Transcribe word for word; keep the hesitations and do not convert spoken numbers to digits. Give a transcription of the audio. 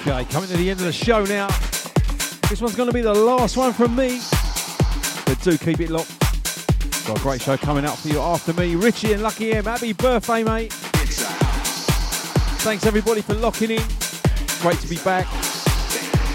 Okay, coming to the end of the show now. This one's going to be the last one from me. But do keep it locked. Got a great show coming up for you after me. Richie and Lucky M, happy birthday, mate. Thanks everybody for locking in. Great to be back.